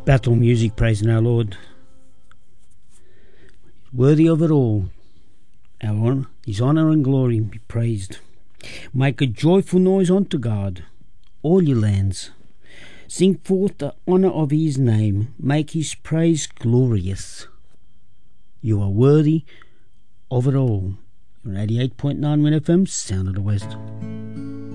Battle music praising our Lord. Worthy of it all. His honour and glory be praised. Make a joyful noise unto God, all ye lands. Sing forth the honour of his name. Make his praise glorious. You are worthy of it all. 88.9 Win FM, Sound of the West.